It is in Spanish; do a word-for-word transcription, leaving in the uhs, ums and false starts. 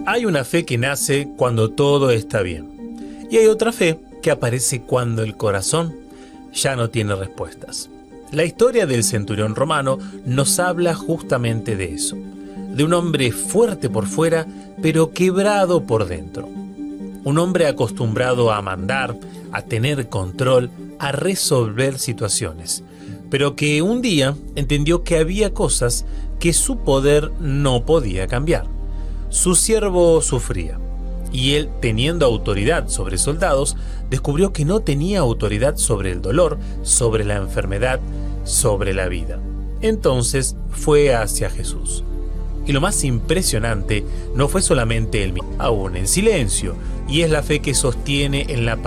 Hay una fe que nace cuando todo está bien. Y hay otra fe que aparece cuando el corazón ya no tiene respuestas. La historia del centurión romano nos habla justamente de eso. De un hombre fuerte por fuera, pero quebrado por dentro. Un hombre acostumbrado a mandar, a tener control, a resolver situaciones. Pero que un día entendió que había cosas que su poder no podía cambiar. Su siervo sufría, y él, teniendo autoridad sobre soldados, descubrió que no tenía autoridad sobre el dolor, sobre la enfermedad, sobre la vida. Entonces fue hacia Jesús. Y lo más impresionante no fue solamente el mismo, aún en silencio, y es la fe que sostiene en la